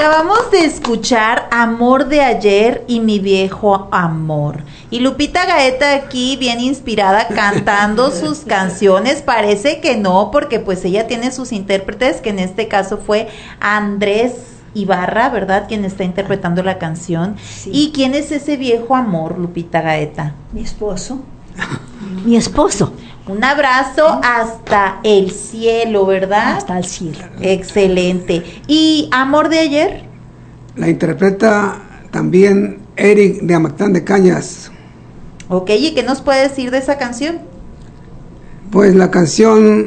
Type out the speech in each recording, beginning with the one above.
Acabamos de escuchar Amor de Ayer y Mi Viejo Amor. Y Lupita Gaeta aquí bien inspirada cantando sus canciones. Parece que no, porque pues ella tiene sus intérpretes, que en este caso fue Andrés Ibarra, ¿verdad? Quien está interpretando la canción. Sí. ¿Y quién es ese viejo amor, Lupita Gaeta? Mi esposo. Mi esposo. Un abrazo hasta el cielo, ¿verdad? Hasta el cielo. Excelente. ¿Y Amor de Ayer? La interpreta también Eric de Amactán de Cañas. Ok, ¿y qué nos puede decir de esa canción? Pues la canción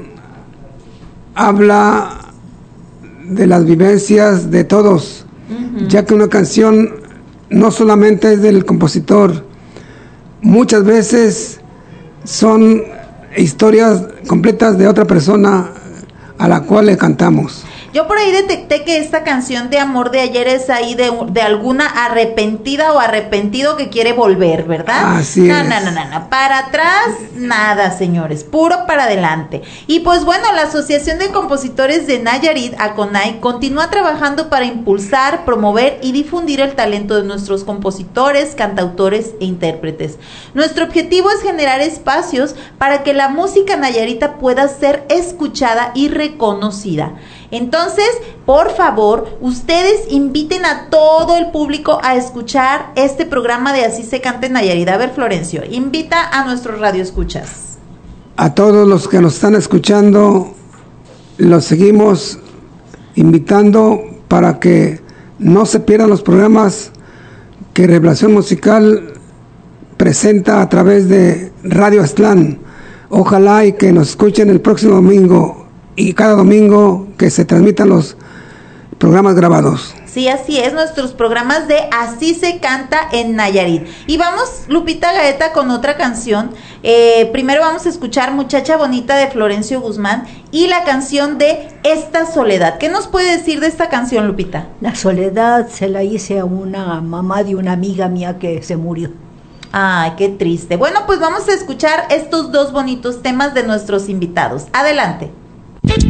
habla de las vivencias de todos, ya que una canción no solamente es del compositor, muchas veces son historias completas de otra persona a la cual le cantamos. Yo por ahí detecté que esta canción de Amor de Ayer es ahí de alguna arrepentida o arrepentido que quiere volver, ¿verdad? Así es. No, para atrás, nada, señores, puro para adelante. Y pues bueno, la Asociación de Compositores de Nayarit, ACONAI, continúa trabajando para impulsar, promover y difundir el talento de nuestros compositores, cantautores e intérpretes. Nuestro objetivo es generar espacios para que la música nayarita pueda ser escuchada y reconocida. Entonces, por favor, ustedes inviten a todo el público a escuchar este programa de Así se canta en Nayarit. A ver, Florencio, invita a nuestros radioescuchas. A todos los que nos están escuchando, los seguimos invitando para que no se pierdan los programas que Revelación Musical presenta a través de Radio Aztlán. Ojalá y que nos escuchen el próximo domingo y cada domingo que se transmitan los programas grabados. Sí, así es, nuestros programas de Así se canta en Nayarit. Y vamos, Lupita Gaeta, con otra canción. Primero vamos a escuchar Muchacha Bonita de Florencio Guzmán y la canción de Esta Soledad. ¿Qué nos puede decir de esta canción, Lupita? La soledad se la hice a una mamá de una amiga mía que se murió. Ay, qué triste. Bueno, pues vamos a escuchar estos dos bonitos temas de nuestros invitados. Adelante.